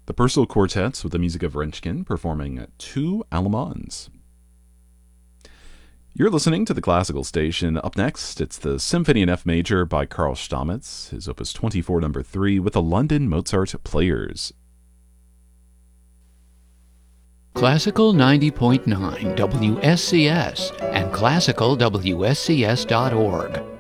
The Purcell Quartets with the music of Rentgen performing Two Allemands. You're listening to the Classical Station. Up next, it's the Symphony in F Major by Karl Stamitz, his Opus 24 No. 3 with the London Mozart Players. Classical 90.9 WSCS and classicalwscs.org.